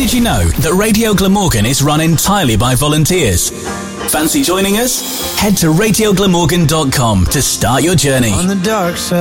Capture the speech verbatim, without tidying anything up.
Did you know that Radio Glamorgan is run entirely by volunteers? Fancy joining us? Head to radio glamorgan dot com to start your journey. On the dark side.